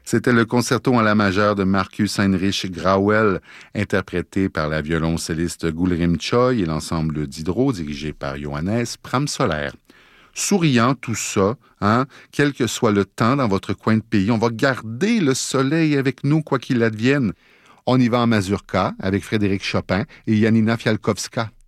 C'était le concerto en la majeure de Marcus Heinrich Grauel, interprété par la violoncelliste Gulrim Choi et l'ensemble Diderot, dirigé par Johannes Pramsoler. Souriant tout ça, quel que soit le temps dans votre coin de pays, on va garder le soleil avec nous quoi qu'il advienne. On y va en mazurka avec Frédéric Chopin et Janina Fialkowska.